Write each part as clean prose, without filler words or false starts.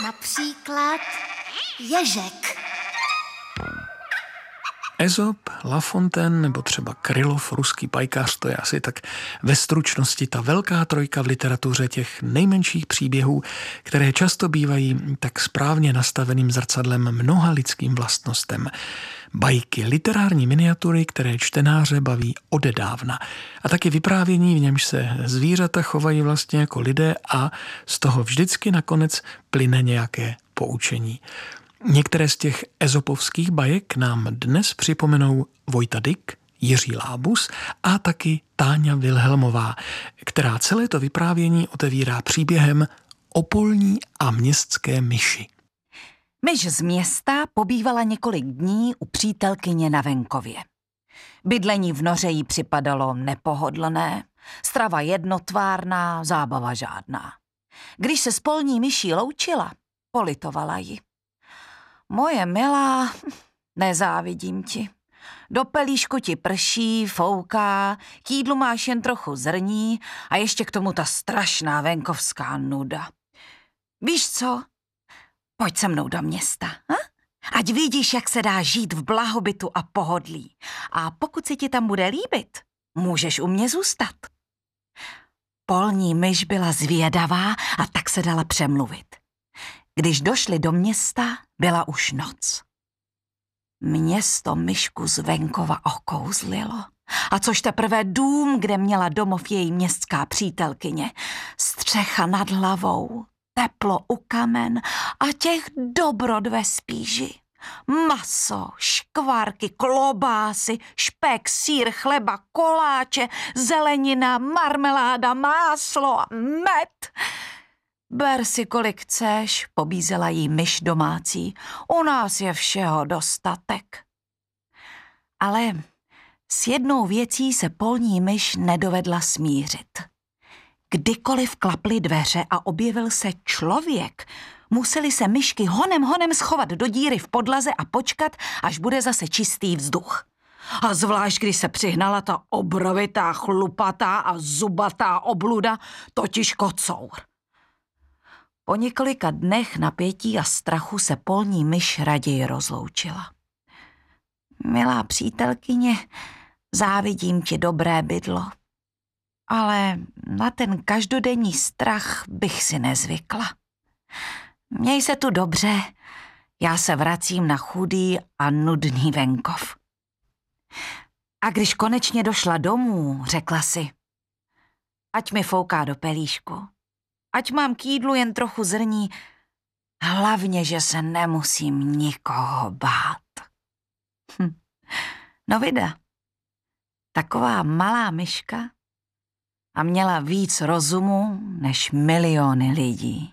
Například ježek. Ezop, La Fontaine nebo třeba Krylov, ruský pajkař, to je asi tak ve stručnosti ta velká trojka v literatuře těch nejmenších příběhů, které často bývají tak správně nastaveným zrcadlem mnoha lidským vlastnostem. Bajky, literární miniatury, které čtenáře baví odedávna. A taky vyprávění, v němž se zvířata chovají vlastně jako lidé a z toho vždycky nakonec plyne nějaké poučení. Některé z těch ezopovských bajek nám dnes připomenou Vojta Dyk, Jiří Lábus a taky Táňa Vilhelmová, která celé to vyprávění otevírá příběhem o polní a městské myši. Myš z města pobývala několik dní u přítelkyně na venkově. Bydlení v noře jí připadalo nepohodlné, strava jednotvárná, zábava žádná. Když se s polní myší loučila, politovala ji. Moje milá, nezávidím ti. Do pelíšku ti prší, fouká, k jídlu máš jen trochu zrní a ještě k tomu ta strašná venkovská nuda. Víš co? Pojď se mnou do města, ať vidíš, jak se dá žít v blahobytu a pohodlí. A pokud se ti tam bude líbit, můžeš u mě zůstat. Polní myš byla zvědavá a tak se dala přemluvit. Když došli do města, byla už noc. Město myšku z venkova okouzlilo. A což teprve dům, kde měla domov její městská přítelkyně. Střecha nad hlavou, teplo u kamen a těch dobrod ve spíži. Maso, škvárky, klobásy, špek, sýr, chleba, koláče, zelenina, marmeláda, máslo a med. Ber si, kolik chceš, pobízela jí myš domácí. U nás je všeho dostatek. Ale s jednou věcí se polní myš nedovedla smířit. Kdykoliv klaply dveře a objevil se člověk, museli se myšky honem schovat do díry v podlaze a počkat, až bude zase čistý vzduch. A zvlášť, když se přihnala ta obrovitá, chlupatá a zubatá obluda, totiž kocour. Po několika dnech napětí a strachu se polní myš raději rozloučila. Milá přítelkyně, závidím ti dobré bydlo, ale na ten každodenní strach bych si nezvykla. Měj se tu dobře, já se vracím na chudý a nudný venkov. A když konečně došla domů, řekla si, ať mi fouká do pelíšku. Ať mám k jídlu jen trochu zrní, hlavně, že se nemusím nikoho bát. No vida, taková malá myška a měla víc rozumu než miliony lidí.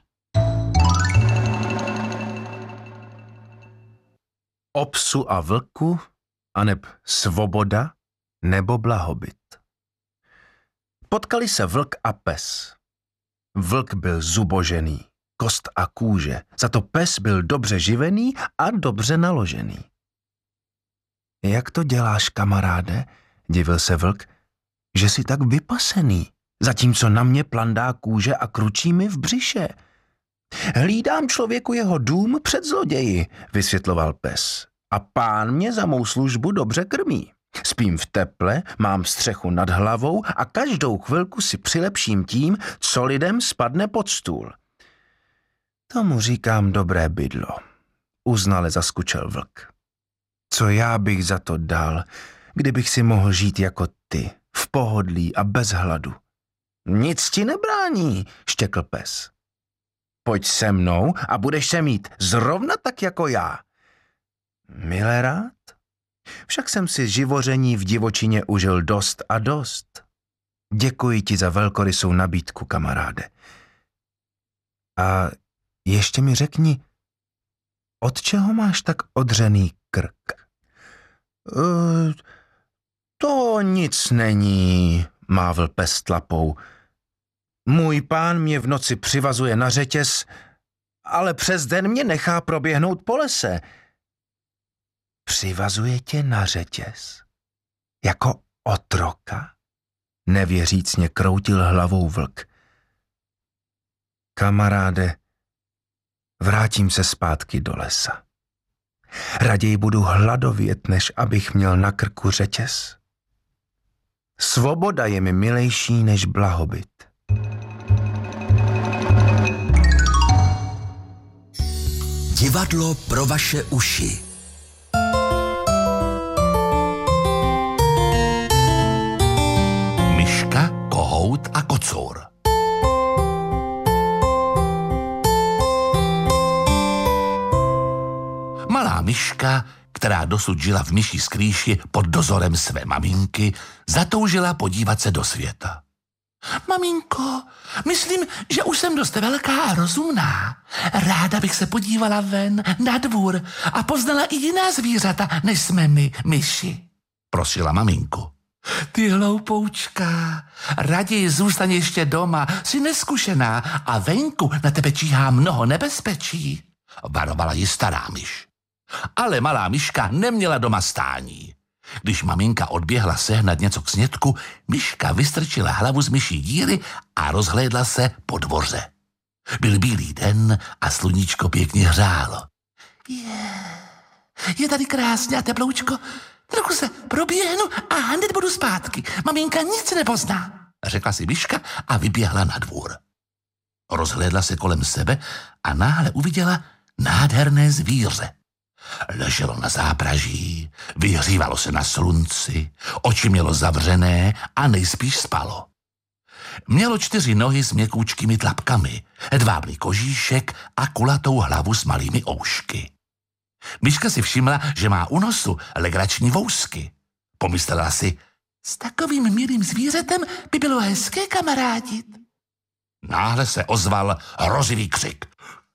O psu a vlku, aneb svoboda nebo blahobyt. Potkali se vlk a pes. Vlk byl zubožený, kost a kůže, za to pes byl dobře živený a dobře naložený. Jak to děláš, kamaráde, divil se vlk, že jsi tak vypasený, zatímco na mě plandá kůže a kručí mi v břiše. Hlídám člověku jeho dům před zloději, vysvětloval pes, a pán mě za mou službu dobře krmí. Spím v teple, mám střechu nad hlavou a každou chvilku si přilepším tím, co lidem spadne pod stůl. Tomu říkám dobré bydlo, uznale zaskučel vlk. Co já bych za to dal, kdybych si mohl žít jako ty, v pohodlí a bez hladu? Nic ti nebrání, štěkl pes. Pojď se mnou a budeš se mít zrovna tak jako já. Mile rád? Však jsem si živoření v divočině užil dost a dost. Děkuji ti za velkorysou nabídku, kamaráde. A ještě mi řekni, od čeho máš tak odřený krk? To nic není, mávl pes tlapou. Můj pán mě v noci přivazuje na řetěz, ale přes den mě nechá proběhnout po lese. Přivazuje tě na řetěz? Jako otroka? Nevěřícně kroutil hlavou vlk. Kamaráde, vrátím se zpátky do lesa. Raději budu hladovět, než abych měl na krku řetěz. Svoboda je mi milejší než blahobyt. Divadlo pro vaše uši. Myška, kohout a kocour. Malá myška, která dosud žila v myší skrýši pod dozorem své maminky, zatoužila podívat se do světa. Maminko, myslím, že už jsem dost velká a rozumná. Ráda bych se podívala ven na dvůr a poznala i jiná zvířata, než jsme my, myši, prosila maminku. Ty hloupoučka, raději zůstaň ještě doma, jsi neskušená a venku na tebe číhá mnoho nebezpečí, varovala ji stará myš. Ale malá myška neměla doma stání. Když maminka odběhla sehnat něco k snědku, myška vystrčila hlavu z myší díry a rozhlédla se po dvoře. Byl bílý den a sluníčko pěkně hřálo. Je tady krásně a teploučko. Trochu se proběhnu a hned budu zpátky. Maminka nic nepozná, řekla si myška a vyběhla na dvůr. Rozhlédla se kolem sebe a náhle uviděla nádherné zvíře. Leželo na zápraží, vyhřívalo se na slunci, oči mělo zavřené a nejspíš spalo. Mělo 4 nohy s měkoučkými tlapkami, hedvábný kožíšek a kulatou hlavu s malými oušky. Myška si všimla, že má u nosu legrační vousky. Pomyslela si, s takovým milým zvířetem by bylo hezké kamarádit. Náhle se ozval hrozivý křik.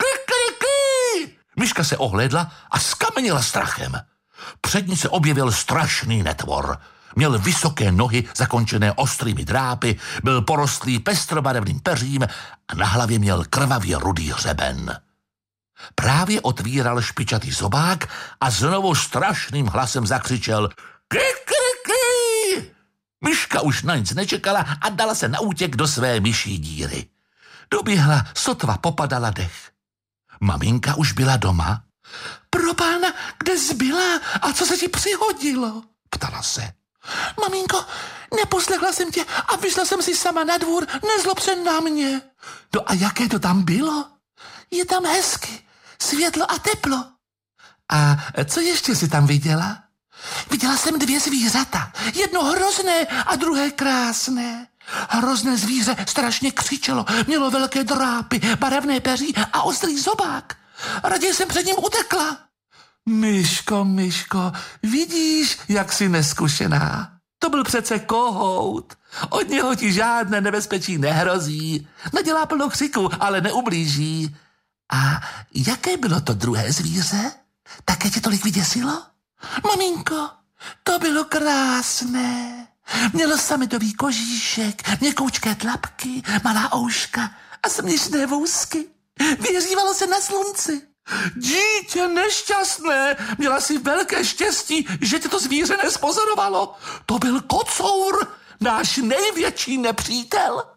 Myška se ohlédla a skamenila strachem. Před ní se objevil strašný netvor. Měl vysoké nohy zakončené ostrými drápy, byl porostlý pestrobarevným peřím a na hlavě měl krvavě rudý hřeben. Právě otvíral špičatý zobák a znovu strašným hlasem zakřičel Kry. Myška už na nic nečekala a dala se na útěk do své myší díry. Doběhla, sotva popadala dech. Maminka už byla doma. Probána, kde jsi byla a co se ti přihodilo? Ptala se. Maminko, neposlechla jsem tě a vyšla jsem si sama na dvůr, nezlob se na mě. No a jaké to tam bylo? Je tam hezky, světlo a teplo. A co ještě si tam viděla? Viděla jsem 2 zvířata, jedno hrozné a druhé krásné. Hrozné zvíře strašně křičelo, mělo velké drápy, barevné peří a ostrý zobák. Raději jsem před ním utekla. Myško, vidíš, jak jsi neskušená. To byl přece kohout. Od něho ti žádné nebezpečí nehrozí. Nadělá plno křiku, ale neublíží. A jaké bylo to druhé zvíře? Také tě tolik vyděsilo? Maminko, to bylo krásné. Mělo sametový kožíšek, měkoučké tlapky, malá ouška a směšné vousky. Vyhřívalo se na slunci. Dítě nešťastné, měla si velké štěstí, že tě to zvíře nespozorovalo. To byl kocour, náš největší nepřítel.